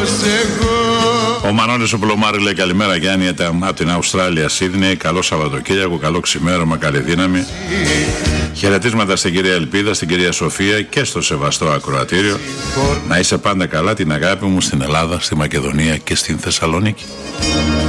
Ο Μανώλης ο Πλωμάρη λέει καλημέρα Γιάννη από την Αυστράλια Σίδνεϊ. Καλό Σαββατοκύριακο, καλό ξημέρωμα, καλή δύναμη. Χαιρετίσματα στην κυρία Ελπίδα, στην κυρία Σοφία και στο σεβαστό ακροατήριο. Να είσαι πάντα καλά, την αγάπη μου στην Ελλάδα, στη Μακεδονία και στην Θεσσαλονίκη.